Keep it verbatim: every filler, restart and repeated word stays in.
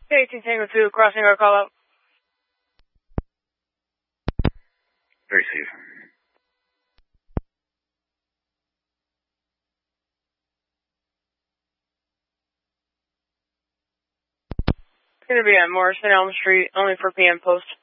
eighteen Tango two, crossing our call out. Receive. It's going to be at Morrison Elm Street, only for P M post.